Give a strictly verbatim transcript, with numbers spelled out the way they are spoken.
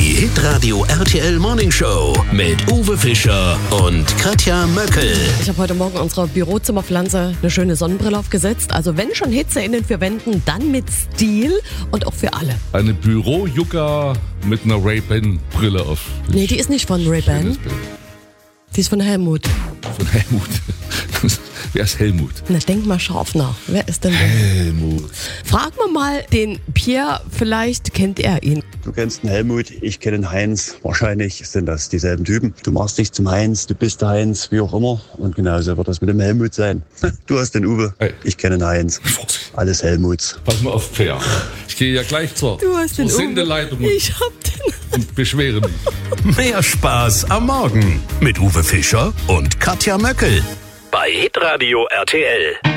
Die Hitradio R T L Morning Show mit Uwe Fischer und Katja Möckel. Ich habe heute Morgen unserer Bürozimmerpflanze eine schöne Sonnenbrille aufgesetzt. Also wenn schon Hitze in den vier Wänden, dann mit Stil und auch für alle. Eine Büro-Yucca mit einer Ray-Ban-Brille auf. Nee, die ist nicht von Ray-Ban. Die ist von Helmut. Von Helmut. Wer ist Helmut? Na, denk mal scharf nach. Wer ist denn der? Helmut. Fragen wir mal den Pierre, vielleicht kennt er ihn. Du kennst den Helmut, ich kenne den Heinz. Wahrscheinlich sind das dieselben Typen. Du machst dich zum Heinz, du bist der Heinz, wie auch immer. Und genauso wird das mit dem Helmut sein. Du hast den Uwe, Hey. ich kenne den Heinz. Alles Helmuts. Pass mal auf, Fair. Ich gehe ja gleich zur, Du hast zur den Uwe. Sendeleitung und, Ich hab den. und beschwere mich. Mehr Spaß am Morgen mit Uwe Fischer und Katja Möckel bei Hitradio R T L.